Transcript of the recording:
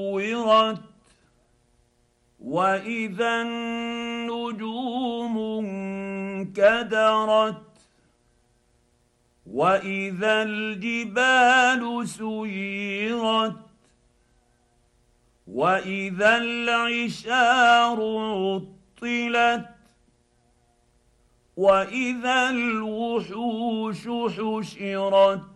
كورت واذا النجوم انكدرت واذا الجبال سيرت واذا العشار عطلت واذا الوحوش حشرت